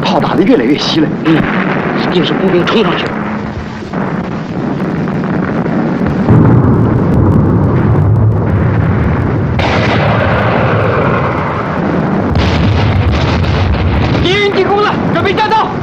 炮打得越来越稀了。 一定是步兵冲上去了。